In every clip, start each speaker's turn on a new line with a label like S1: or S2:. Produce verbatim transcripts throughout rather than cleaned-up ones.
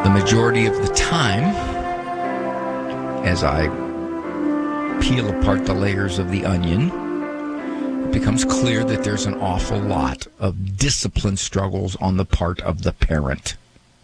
S1: The majority of the time, as I peel apart the layers of the onion, it becomes clear that there's an awful lot of discipline struggles on the part of the parent.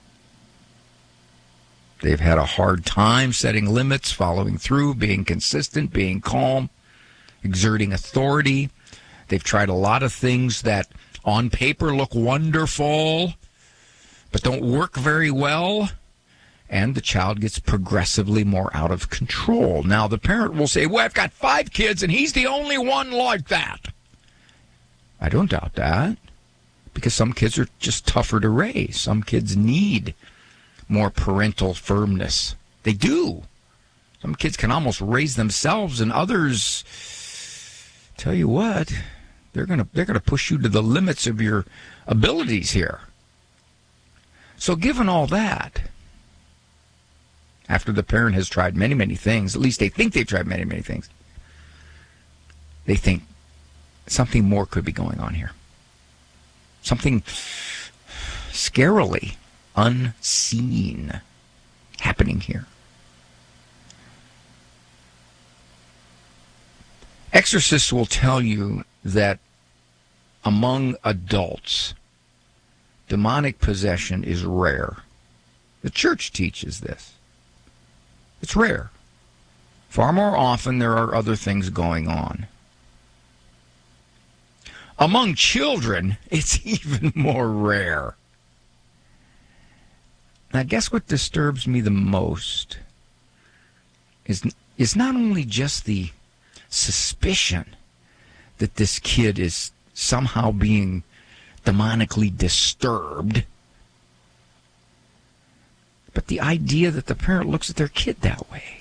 S1: They've had a hard time setting limits, following through, being consistent, being calm, exerting authority. They've tried a lot of things that on paper look wonderful, but don't work very well, and the child gets progressively more out of control. Now, the parent will say, well, I've got five kids, and he's the only one like that. I don't doubt that, because some kids are just tougher to raise. Some kids need more parental firmness. They do. Some kids can almost raise themselves, and others, tell you what, they're gonna they're gonna push you to the limits of your abilities here. So given all that, after the parent has tried many, many things, at least they think they've tried many, many things, they think something more could be going on here. Something scarily unseen happening here. Exorcists will tell you that among adults, demonic possession is rare. The church teaches this. It's rare. Far more often, there are other things going on. Among children, it's even more rare. Now, guess what disturbs me the most is, is not only just the suspicion that this kid is somehow being demonically disturbed, but the idea that the parent looks at their kid that way.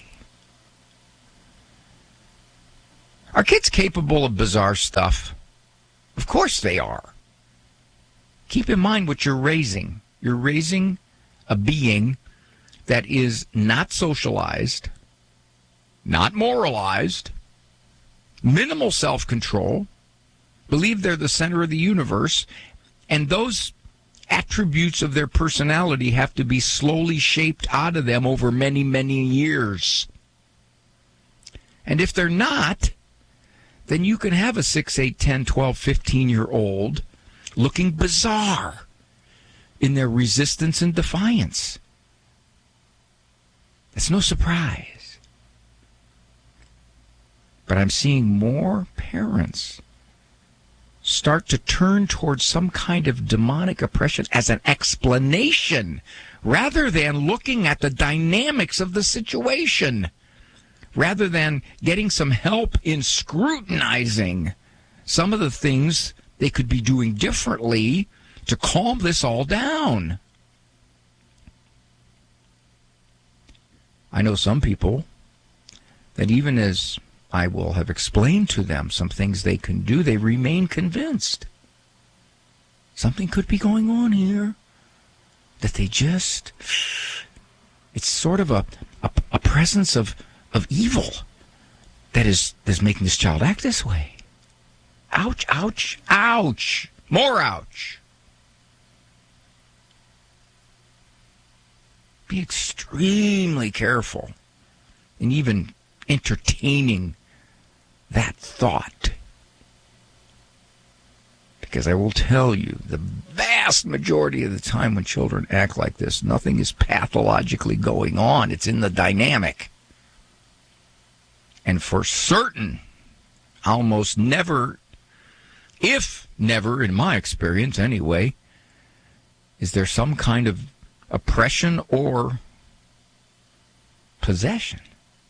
S1: Are kids capable of bizarre stuff? Of course they are. Keep in mind what you're raising. You're raising a being that is not socialized, not moralized, minimal self-control, believe they're the center of the universe, and those attributes of their personality have to be slowly shaped out of them over many, many years. And if they're not, then you can have a six, eight, ten, twelve, fifteen-year-old looking bizarre in their resistance and defiance. It's no surprise. But I'm seeing more parents start to turn towards some kind of demonic oppression as an explanation rather than looking at the dynamics of the situation, rather than getting some help in scrutinizing some of the things they could be doing differently to calm this all down. I know some people that even as I will have explained to them some things they can do, they remain convinced something could be going on here, that they just, it's sort of a, a, a presence of, of evil that is, that is making this child act this way. Ouch, ouch, ouch. More ouch. Be extremely careful in even entertaining that thought. Because I will tell you, the vast majority of the time when children act like this, nothing is pathologically going on. It's in the dynamic. And for certain, almost never, if never, in my experience anyway, is there some kind of oppression or possession.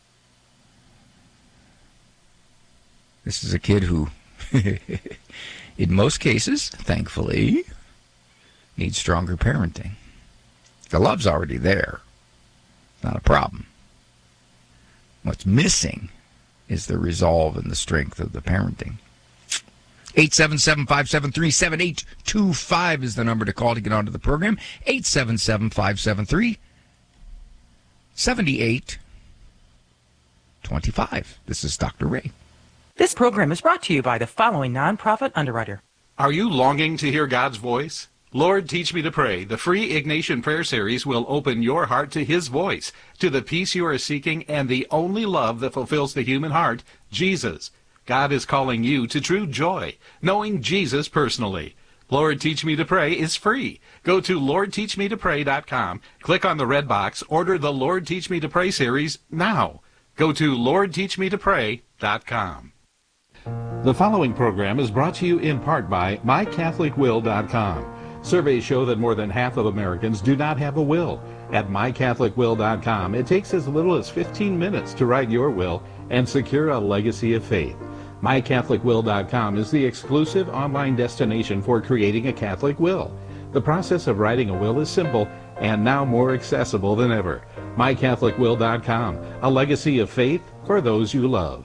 S1: This is a kid who, in most cases, thankfully, needs stronger parenting. The love's already there. It's not a problem. What's missing is the resolve and the strength of the parenting. eight seven seven, five seven three, seven eight two five is the number to call to get onto the program. eight seven seven, five seven three, seven eight two five. This is Doctor Ray.
S2: This program is brought to you by the following nonprofit underwriter.
S3: Are you longing to hear God's voice?
S2: Lord, Teach Me to Pray, the free Ignatian Prayer Series, will open your heart to His voice, to the peace you are seeking, and the only love that fulfills the human heart, Jesus. God is calling you to true joy, knowing Jesus personally. Lord, Teach Me to Pray is free. Go to lord teach me to pray dot com, click on the red box, order the Lord, Teach Me to Pray series now. Go to lord teach me to pray dot com. The following program is brought to you in part by my catholic will dot com. Surveys show that more than half of Americans do not have a will. At my catholic will dot com, it takes as little as fifteen minutes to write your will and secure a legacy of faith. my catholic will dot com is the exclusive online destination for creating a Catholic will. The process of writing a will is simple and now more accessible than ever. my catholic will dot com, a legacy of faith for those you love.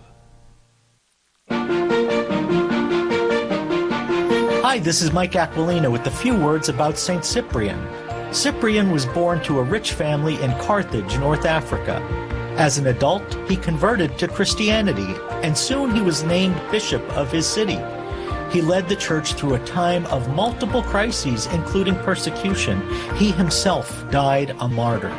S3: Hi, this is Mike Aquilina with a few words about Saint Cyprian. Cyprian was born to a rich family in Carthage, North Africa. As an adult, he converted to Christianity, and soon he was named bishop of his city. He led the church through a time of multiple crises, including persecution. He himself died a martyr.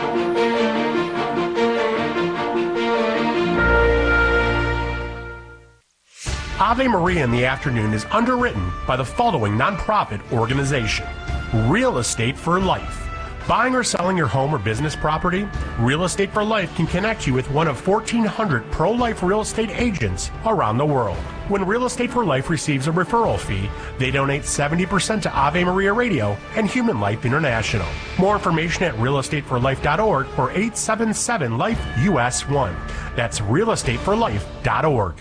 S4: Ave Maria in the Afternoon is underwritten by the following nonprofit organization: Real Estate for Life. Buying or selling your home or business property? Real Estate for Life can connect you with one of fourteen hundred pro-life real estate agents around the world. When Real Estate for Life receives a referral fee, they donate seventy percent to Ave Maria Radio and Human Life International. More information at real estate for life dot org or eight seven seven life U S one. That's real estate for life dot org.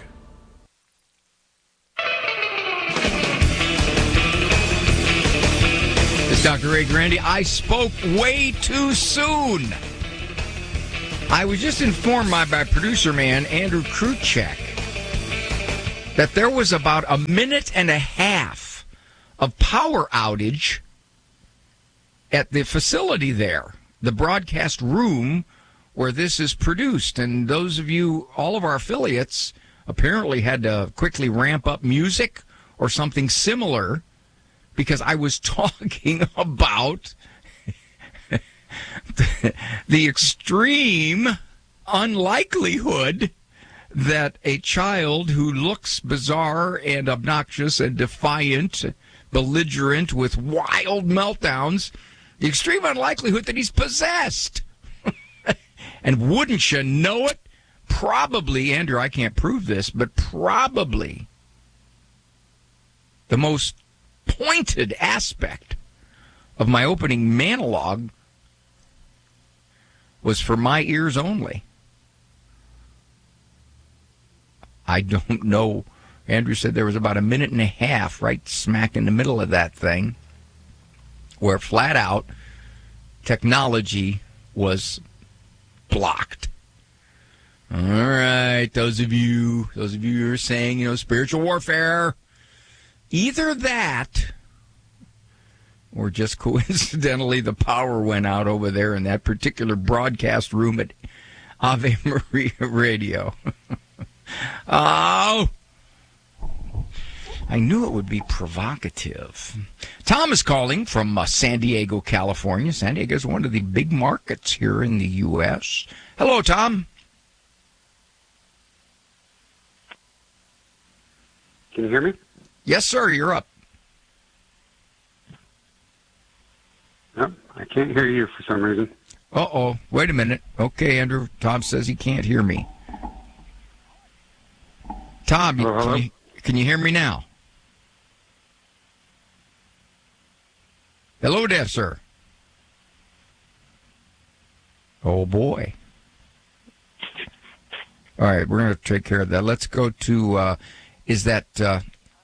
S1: Doctor Ray Grandy, I spoke way too soon. I was just informed by my producer man, Andrew Kruchek, that there was about a minute and a half of power outage at the facility there, the broadcast room where this is produced. And those of you, all of our affiliates, apparently had to quickly ramp up music or something similar, because I was talking about the, the extreme unlikelihood that a child who looks bizarre and obnoxious and defiant, belligerent with wild meltdowns, the extreme unlikelihood that he's possessed. And wouldn't you know it? Probably, Andrew, I can't prove this, but probably the most pointed aspect of my opening monologue was for my ears only. I don't know. Andrew said there was about a minute and a half right smack in the middle of that thing where flat out technology was blocked. All right, those of you, those of you who are saying, you know, spiritual warfare, either that, or just coincidentally the power went out over there in that particular broadcast room at Ave Maria Radio. Oh, I knew it would be provocative. Tom is calling from uh, San Diego, California. San Diego is one of the big markets here in the U S Hello, Tom.
S5: Can you hear me?
S1: Yes, sir, you're up.
S5: No, I can't hear you for some reason.
S1: Uh-oh, wait a minute. Okay, Andrew, Tom says he can't hear me. Tom,
S5: hello, hello?
S1: Can, you, can you hear me now? Hello there, sir. Oh, boy. All right, we're going to take care of that. Let's go to, uh, is that... Uh,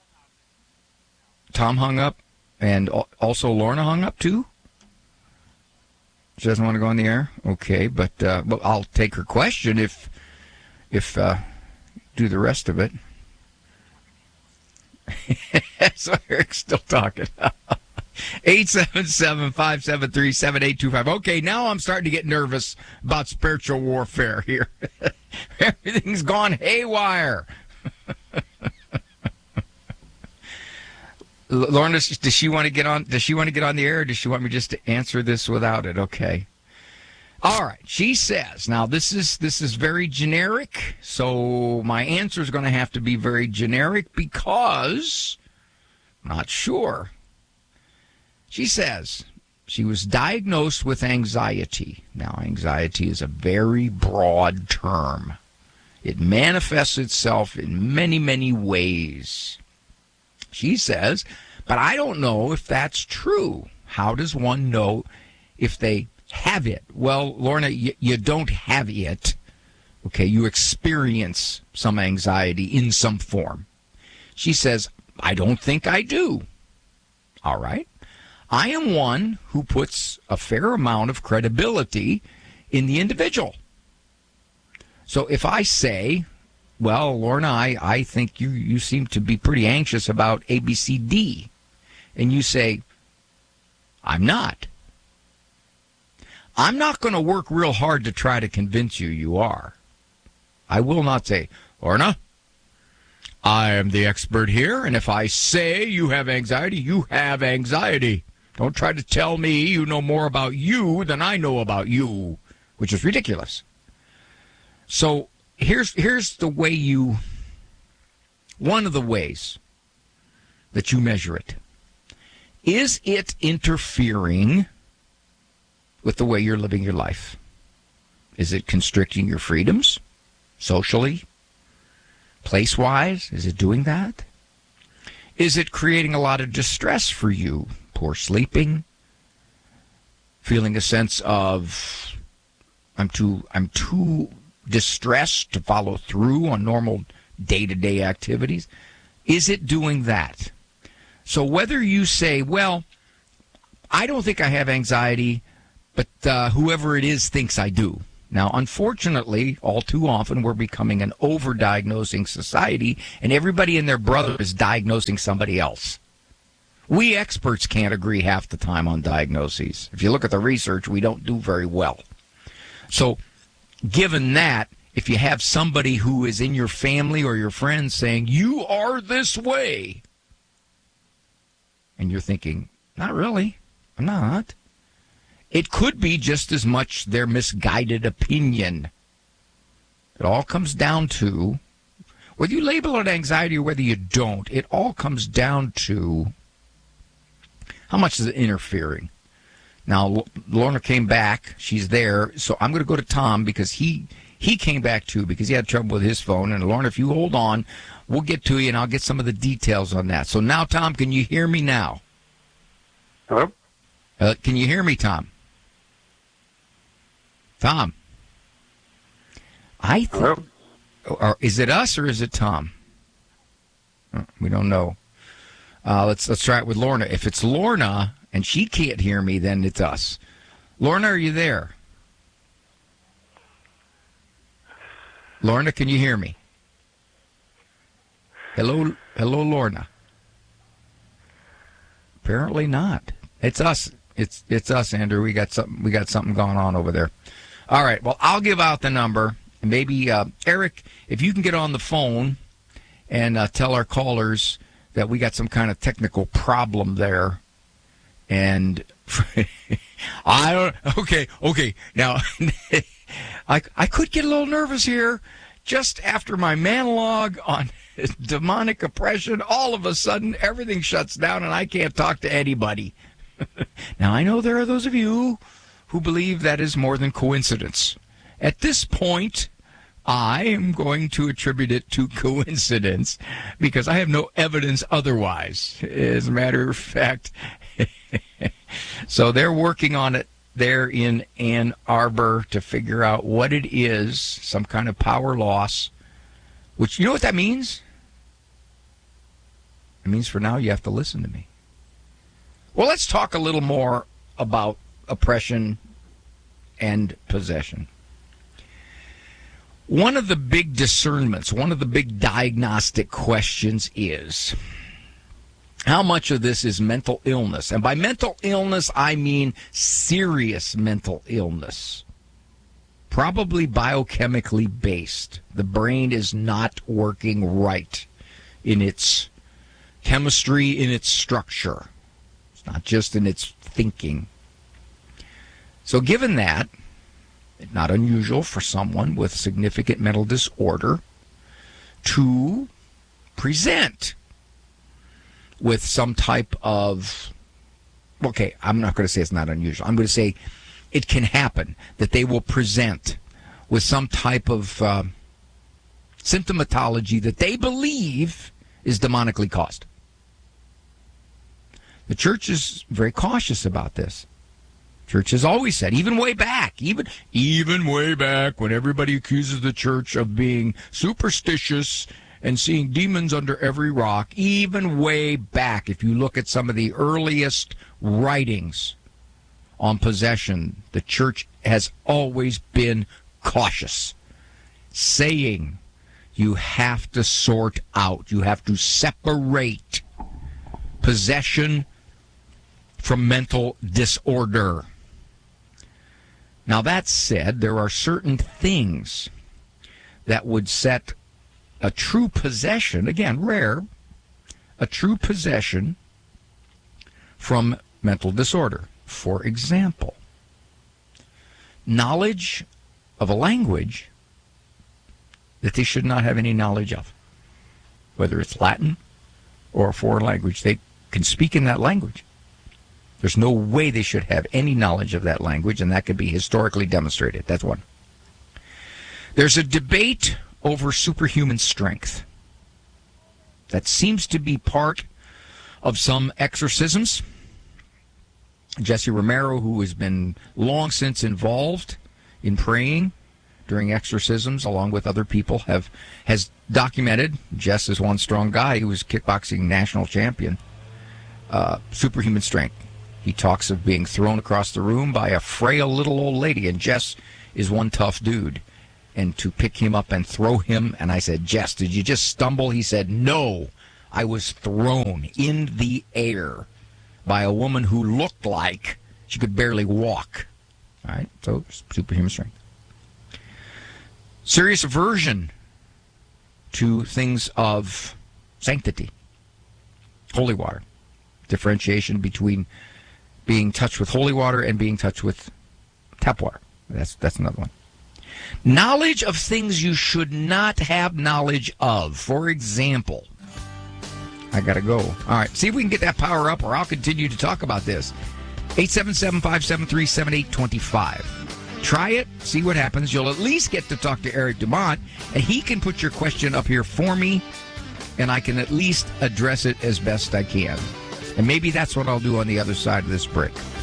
S1: Tom hung up, and also Lorna hung up too? She doesn't want to go on the air? Okay, but uh, well, I'll take her question if if uh, do the rest of it. So Eric's still talking. eight seven seven, five seven three, seven eight two five. Okay, now I'm starting to get nervous about spiritual warfare here. Everything's gone haywire. Lorna, does she want to get on? Does she want to get on the air, or does she want me just to answer this without it? Okay. All right. She says, now this is this is very generic, so my answer is going to have to be very generic because I'm not sure. She says she was diagnosed with anxiety. Now, anxiety is a very broad term. It manifests itself in many, many ways. She says, but I don't know if that's true. How does one know if they have it? Well, Lorna, you, you don't have it. Okay, you experience some anxiety in some form. She says, I don't think I do. All right. I am one who puts a fair amount of credibility in the individual. So if I say, well, Lorna, I, I think you, you seem to be pretty anxious about A, B, C, D, and you say, I'm not. I'm not going to work real hard to try to convince you you are. I will not say, Lorna, I am the expert here, and if I say you have anxiety, you have anxiety. Don't try to tell me you know more about you than I know about you, which is ridiculous. So here's here's the way you, one of the ways that you measure it. Is it interfering with the way you're living your life? Is it constricting your freedoms socially, place-wise? Is it doing that? Is it creating a lot of distress for you? Poor sleeping, feeling a sense of I'm too I'm too distressed to follow through on normal day-to-day activities? Is it doing that? So whether you say, well, I don't think I have anxiety, but uh, whoever it is thinks I do. Now, unfortunately, all too often, we're becoming an over-diagnosing society, and everybody and their brother is diagnosing somebody else. We experts can't agree half the time on diagnoses. If you look at the research, we don't do very well. So, given that, if you have somebody who is in your family or your friends saying, you are this way, and you're thinking, not really, I'm not. It could be just as much their misguided opinion. It all comes down to, whether you label it anxiety or whether you don't, it all comes down to how much is it interfering. Now, Lorna came back. She's there. So I'm going to go to Tom because he he came back too because he had trouble with his phone. And Lorna, if you hold on, we'll get to you and I'll get some of the details on that. So now, Tom, can you hear me now?
S5: Hello?
S1: Uh, can you hear me, Tom? Tom? I think,
S5: Hello?
S1: or is it us or is it Tom? Uh, We don't know. Uh, let's let's try it with Lorna. If it's Lorna and she can't hear me, then it's us. Lorna, are you there? Lorna, can you hear me? Hello, hello, Lorna. Apparently not. It's us. It's it's us, Andrew. We got something. We got something going on over there. All right. Well, I'll give out the number. Maybe uh, Eric, if you can get on the phone and uh, tell our callers that we got some kind of technical problem there. And I don't, okay, okay. Now, I, I could get a little nervous here. Just after my monologue on demonic oppression, all of a sudden everything shuts down and I can't talk to anybody. Now, I know there are those of you who believe that is more than coincidence. At this point, I am going to attribute it to coincidence because I have no evidence otherwise. As a matter of fact, so they're working on it there in Ann Arbor to figure out what it is, some kind of power loss, which, you know what that means? It means for now you have to listen to me. Well, let's talk a little more about oppression and possession. One of the big discernments, one of the big diagnostic questions is, how much of this is mental illness? And by mental illness, I mean serious mental illness. Probably biochemically based. The brain is not working right in its chemistry in its structure. It's not just in its thinking. So given that, not unusual for someone with significant mental disorder to present with some type of, okay, I'm not going to say it's not unusual. I'm going to say it can happen that they will present with some type of uh, symptomatology that they believe is demonically caused. The church is very cautious about this. Church has always said, even way back, even even way back when everybody accuses the church of being superstitious and seeing demons under every rock, even way back, if you look at some of the earliest writings on possession, the church has always been cautious, saying you have to sort out, you have to separate possession from mental disorder. Now, that said, there are certain things that would set a true possession, again, rare, a true possession from mental disorder. For example, knowledge of a language that they should not have any knowledge of, whether it's Latin or a foreign language. They can speak in that language. There's no way they should have any knowledge of that language, and that could be historically demonstrated. That's one. There's a debate over superhuman strength. That seems to be part of some exorcisms. Jesse Romero, who has been long since involved in praying during exorcisms, along with other people, have has documented, Jess is one strong guy who was kickboxing national champion, uh, superhuman strength. He talks of being thrown across the room by a frail little old lady, and Jess is one tough dude. And to pick him up and throw him, and I said, Jess, did you just stumble? He said, no, I was thrown in the air by a woman who looked like she could barely walk. All right, so superhuman strength. Serious aversion to things of sanctity, holy water. Differentiation between being touched with holy water and being touched with tap water. That's that's another one. Knowledge of things you should not have knowledge of. For example, I got to go. All right, see if we can get that power up, or I'll continue to talk about this. eight seven seven, five seven three, seven eight two five. Try it, see what happens. You'll at least get to talk to Eric Dumont, and he can put your question up here for me, and I can at least address it as best I can. And maybe that's what I'll do on the other side of this break.